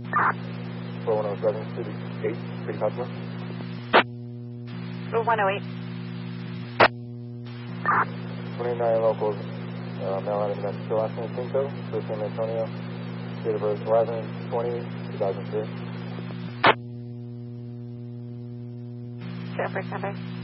4107, City 8, City Customer. 108. 29 locals, male item that's still asking Cinco, for San Antonio, date of birth 11/20/2003. Share first number.